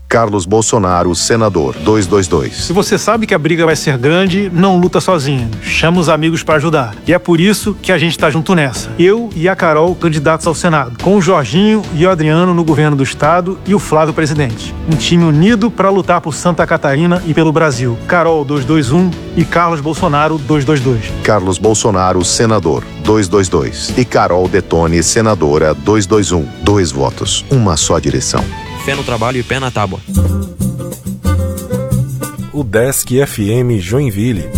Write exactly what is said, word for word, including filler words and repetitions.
Carlos Bolsonaro, senador, duzentos e vinte e dois. Se você sabe que a briga vai ser grande, não luta sozinho. Chama os amigos para ajudar. E é por isso que a gente tá junto nessa. Eu e a Carol, candidatos ao Senado. Com o Jorginho e o Adriano no governo do estado e o Flávio presidente. Um time unido para lutar por Santa Catarina e pelo Brasil. Carol, duzentos e vinte e um e Carlos Bolsonaro, duzentos e vinte e dois. Carlos Bolsonaro, senador, duzentos e vinte e dois. E Carol Detone, senadora, duzentos e vinte e um. Dois votos, uma só direção. Fé no trabalho e pé na tábua. O Desk F M Joinville.